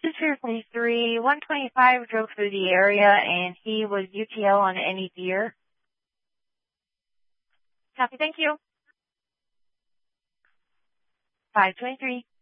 23, 125 drove through the area and he was UTL on any deer. Copy, thank you. 523.